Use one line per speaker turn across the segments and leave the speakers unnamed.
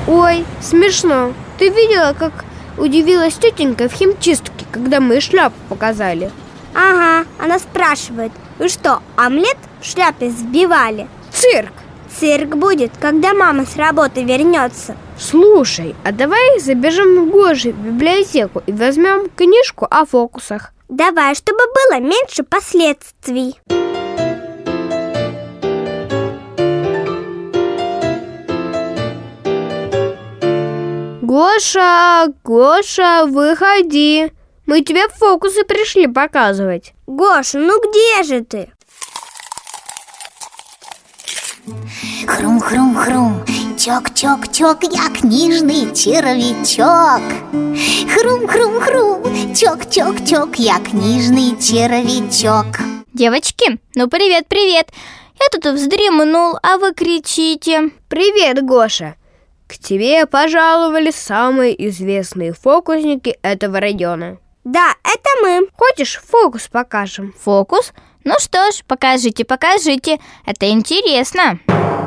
Ой, смешно. Ты видела, как удивилась тетенька в химчистке, когда мы шляпу показали?
Ага, она спрашивает: вы что, омлет в шляпе взбивали?
Цирк!
Цирк будет, когда мама с работы вернется.
Слушай, а давай забежим к Гоше в библиотеку и возьмем книжку о фокусах.
Давай, чтобы было меньше последствий.
Гоша, Гоша, выходи. Мы тебе фокусы пришли показывать.
Гоша, ну где же ты?
Хрум-хрум-хрум, чок-чок-чок, я книжный червячок. Хрум-хрум-хрум, чок-чок-чок, я книжный червячок.
Девочки, ну привет-привет. Я тут вздремнул, а вы кричите.
Привет, Гоша. К тебе пожаловали самые известные фокусники этого района.
Да, это мы.
Хочешь, фокус покажем?
Фокус? Ну что ж, покажите, это интересно.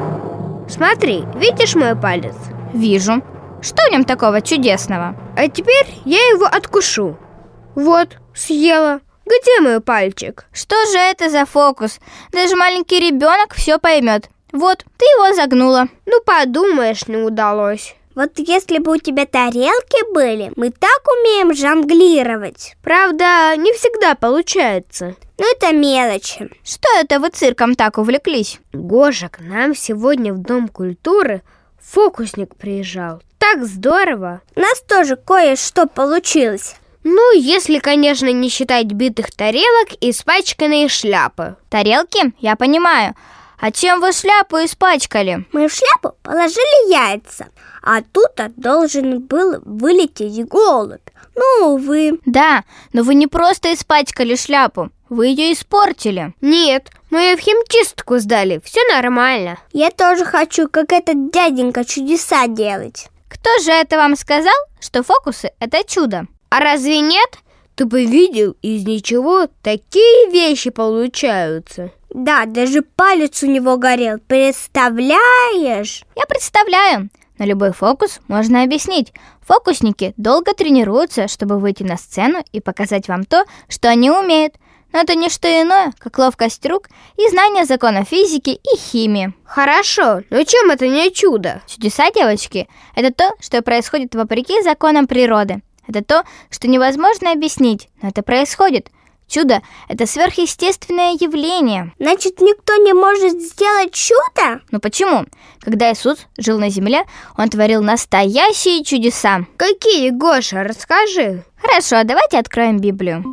Смотри, видишь мой палец?
Вижу. Что в нем такого чудесного?
А теперь я его откушу. Вот, съела. Где мой пальчик?
Что же это за фокус? Даже маленький ребенок все поймет. Вот, ты его загнула.
Ну, подумаешь, не удалось.
Вот если бы у тебя тарелки были, мы так умеем жонглировать.
Правда, не всегда получается.
Но это мелочи.
Что это вы цирком так увлеклись?
Гоша, к нам сегодня в Дом культуры фокусник приезжал. Так здорово.
У нас тоже кое-что получилось.
Ну, если, конечно, не считать битых тарелок и испачканные шляпы.
Тарелки? Я понимаю. А чем вы шляпу испачкали?
Мы в шляпу положили яйца, а оттуда должен был вылететь голубь. Ну, увы.
Да, но вы не просто испачкали шляпу, вы ее испортили.
Нет, мы ее в химчистку сдали, все нормально.
Я тоже хочу, как этот дяденька, чудеса делать.
Кто же это вам сказал, что фокусы – это чудо?
А разве нет? Ты бы видел, из ничего такие вещи получаются.
Да, даже палец у него горел, представляешь?
Я представляю, но любой фокус можно объяснить. Фокусники долго тренируются, чтобы выйти на сцену и показать вам то, что они умеют. Но это не что иное, как ловкость рук и знание законов физики и химии.
Хорошо, но чем это не чудо?
Чудеса, девочки, это то, что происходит вопреки законам природы. Это то, что невозможно объяснить, но это происходит. Чудо – это сверхъестественное явление.
Значит, никто не может сделать чудо?
Ну почему? Когда Иисус жил на земле, Он творил настоящие чудеса.
Какие, Гоша, расскажи.
Хорошо, давайте откроем Библию.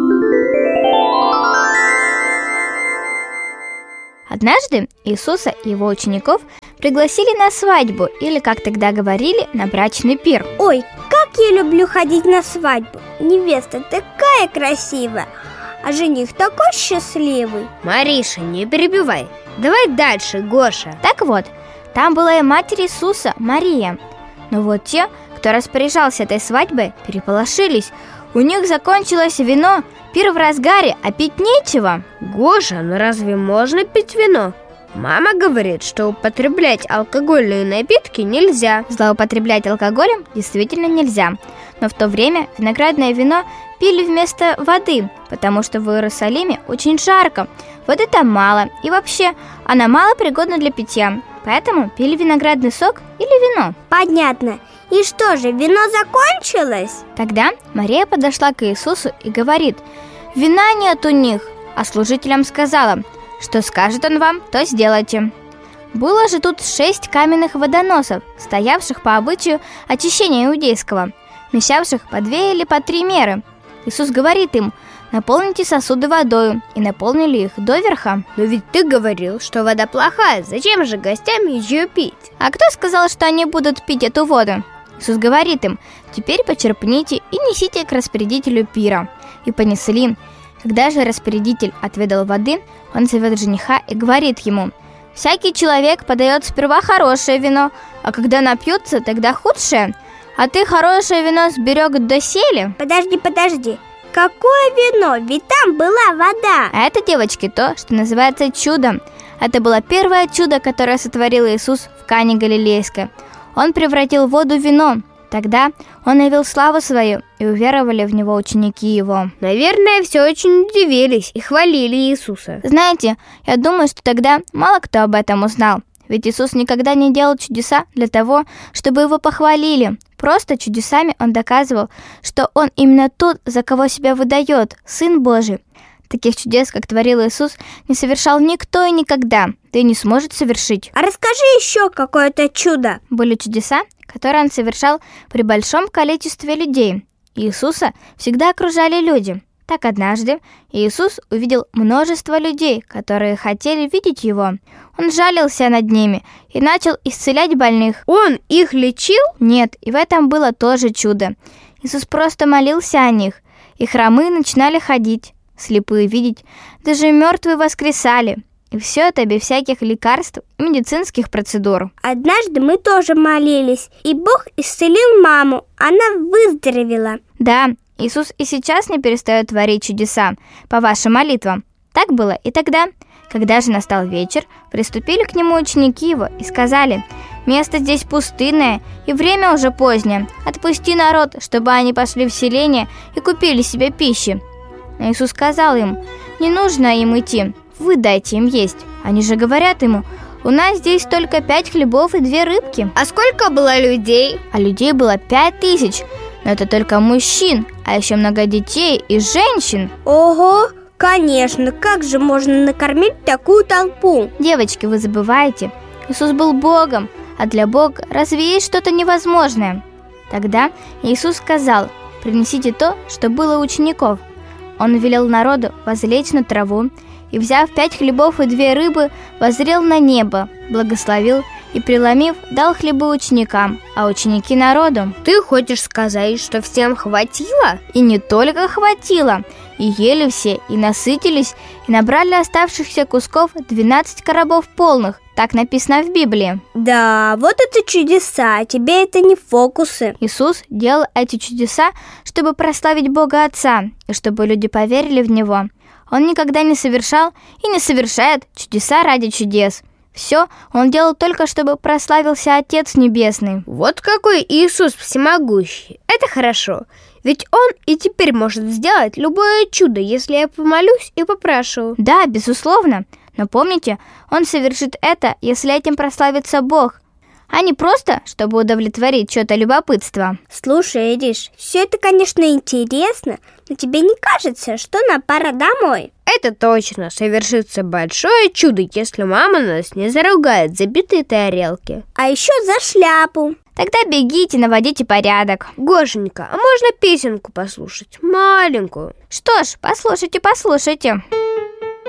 Однажды Иисуса и его учеников пригласили на свадьбу, или, как тогда говорили, на брачный пир.
Ой, как я люблю ходить на свадьбу. Невеста такая красивая, а жених такой счастливый.
Мариша, не перебивай. Давай дальше, Гоша.
Так вот, там была и матерь Иисуса, Мария. Но вот те, кто распоряжался этой свадьбой, переполошились. У них закончилось вино, пир в разгаре, а пить нечего.
Гоша, ну разве можно пить вино? Мама говорит, что употреблять алкогольные напитки нельзя.
Злоупотреблять алкоголем действительно нельзя. Но в то время виноградное вино пили вместо воды, потому что в Иерусалиме очень жарко. Воды там мало, и вообще она мало пригодна для питья. Поэтому пили виноградный сок или вино.
Понятно. И что же, вино закончилось?
Тогда Мария подошла к Иисусу и говорит: «Вина нет у них». А служителям сказала: «Что скажет он вам, то сделайте». Было же тут 6 каменных водоносов, стоявших по обычаю очищения иудейского, вмещавших по 2 или по 3 меры. Иисус говорит им: «Наполните сосуды водою», и наполнили их доверха.
Но ведь ты говорил, что вода плохая, зачем же гостям ее пить?
А кто сказал, что они будут пить эту воду? Иисус говорит им: «Теперь почерпните и несите к распорядителю пира». И понесли. Когда же распорядитель отведал воды, он зовет жениха и говорит ему: «Всякий человек подает сперва хорошее вино, а когда напьются, тогда худшее. А ты хорошее вино сберег доселе».
Подожди. Какое вино? Ведь там была вода.
А это, девочки, то, что называется чудом. Это было первое чудо, которое сотворил Иисус в Кане Галилейской. Он превратил воду в вино. Тогда он явил славу свою, и уверовали в него ученики его.
Наверное, все очень удивились и хвалили Иисуса.
Знаете, я думаю, что тогда мало кто об этом узнал. Ведь Иисус никогда не делал чудеса для того, чтобы его похвалили. Просто чудесами он доказывал, что он именно тот, за кого себя выдает, Сын Божий. Таких чудес, как творил Иисус, не совершал никто и никогда, да и не сможет совершить.
А расскажи еще какое-то чудо.
Были чудеса, которые он совершал при большом количестве людей. Иисуса всегда окружали люди. Так однажды Иисус увидел множество людей, которые хотели видеть его. Он жалился над ними и начал исцелять больных.
Он их лечил?
Нет, и в этом было тоже чудо. Иисус просто молился о них, и хромые начинали ходить, слепые видеть, даже мертвые воскресали. И все это без всяких лекарств и медицинских процедур.
Однажды мы тоже молились, и Бог исцелил маму. Она выздоровела.
Да, Иисус и сейчас не перестает творить чудеса по вашим молитвам. Так было и тогда. Когда же настал вечер, приступили к нему ученики его и сказали: «Место здесь пустынное, и время уже позднее. Отпусти народ, чтобы они пошли в селение и купили себе пищи». Но Иисус сказал им: «Не нужно им идти, вы дайте им есть». Они же говорят ему: «У нас здесь только 5 хлебов и 2 рыбки».
А сколько было людей?
А людей было 5000. Но это только мужчин, а еще много детей и женщин.
Ого, конечно, как же можно накормить такую толпу?
Девочки, вы забываете, Иисус был Богом, а для Бога разве есть что-то невозможное? Тогда Иисус сказал: «Принесите то, что было у учеников». Он велел народу возлечь на траву и, взяв 5 хлебов и 2 рыбы, воззрел на небо, благословил и, преломив, дал хлебы ученикам, а ученики народу.
Ты хочешь сказать, что всем хватило?
И не только хватило, и ели все, и насытились, и набрали оставшихся кусков 12 коробов полных. Так написано в Библии.
Да, вот это чудеса, тебе это не фокусы.
Иисус делал эти чудеса, чтобы прославить Бога Отца, и чтобы люди поверили в Него. Он никогда не совершал и не совершает чудеса ради чудес. Все он делал только, чтобы прославился Отец Небесный.
Вот какой Иисус всемогущий. Это хорошо. Ведь Он и теперь может сделать любое чудо, если я помолюсь и попрошу.
Да, безусловно. Но помните, Он совершит это, если этим прославится Бог, а не просто, чтобы удовлетворить чьё-то любопытство.
Слушай, Ириш, все это, конечно, интересно, но тебе не кажется, что нам пора домой?
Это точно. Совершится большое чудо, если мама нас не заругает за битые тарелки.
А еще за шляпу.
Тогда бегите, наводите порядок.
Гошенька, а можно песенку послушать? Маленькую.
Что ж, послушайте.